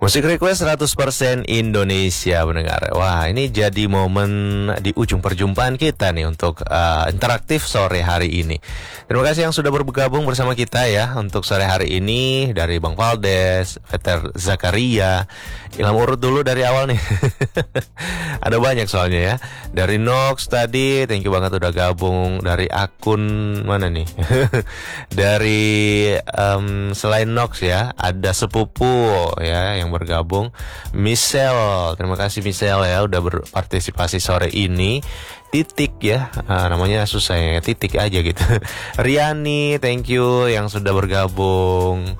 Musik request 100% Indonesia pendengar. Wah, ini jadi momen di ujung perjumpaan kita nih untuk interaktif sore hari ini. Terima kasih yang sudah bergabung bersama kita ya untuk sore hari ini. Dari Bang Valdes, Peter Zakaria. Ilham urut dulu dari awal nih. Ada banyak soalnya ya. Dari Nox tadi, thank you banget udah gabung. Dari akun mana nih? Dari selain Nox ya, ada sepupu ya yang bergabung. Michelle, terima kasih Michelle ya udah berpartisipasi sore ini. Titik ya, namanya susah ya, titik aja gitu. Riani, thank you yang sudah bergabung.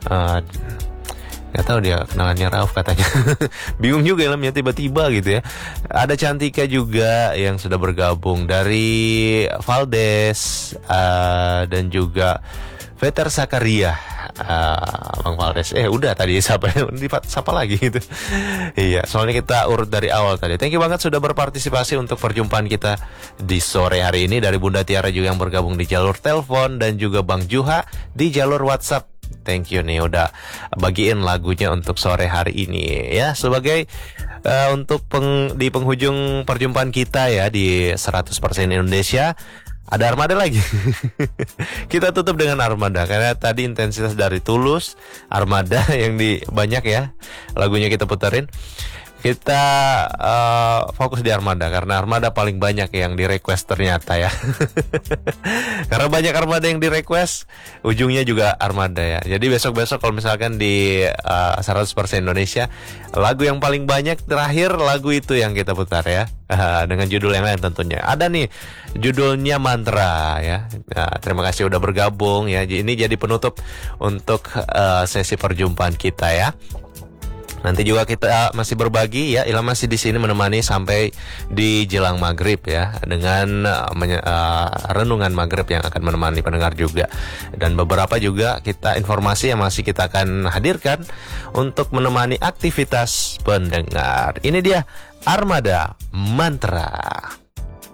Gak tahu dia kenalannya Rauf katanya. Bingung juga ilmunya tiba-tiba gitu ya. Ada Cantika juga yang sudah bergabung. Dari Valdes dan juga Peter Zakaria. Bang Valdes, udah tadi siapa lagi gitu. Iya, soalnya kita urut dari awal tadi. Thank you banget sudah berpartisipasi untuk perjumpaan kita di sore hari ini. Dari Bunda Tiara juga yang bergabung di jalur telepon, dan juga Bang Juha di jalur WhatsApp. Thank you nih udah bagiin lagunya untuk sore hari ini ya, sebagai untuk di penghujung perjumpaan kita ya di 100% Indonesia. Ada Armada lagi. Kita tutup dengan Armada karena tadi intensitas dari Tulus, Armada yang banyak ya lagunya kita puterin. Kita fokus di Armada karena Armada paling banyak yang di request ternyata ya. Karena banyak Armada yang di request, ujungnya juga Armada ya. Jadi besok-besok kalau misalkan di 100% Indonesia, lagu yang paling banyak terakhir lagu itu yang kita putar ya. Dengan judul yang lain tentunya. Ada nih judulnya Mantra ya. Nah, terima kasih udah bergabung ya. Ini jadi penutup untuk sesi perjumpaan kita ya. Nanti juga kita masih berbagi ya. Ilham masih di sini menemani sampai di jelang maghrib ya, dengan renungan maghrib yang akan menemani pendengar juga. Dan beberapa juga kita informasi yang masih kita akan hadirkan untuk menemani aktivitas pendengar. Ini dia Armada Mantra.